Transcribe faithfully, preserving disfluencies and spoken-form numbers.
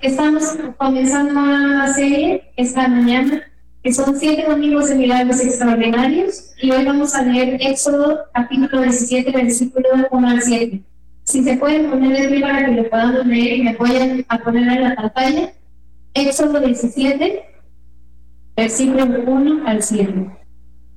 Estamos comenzando una serie esta mañana, que son siete domingos de milagros extraordinarios, y hoy vamos a leer Éxodo capítulo diecisiete, versículo uno al siete. Si se pueden poner de pie para que lo podamos leer y me apoyen a poner en la pantalla. Éxodo diecisiete, versículo uno al siete.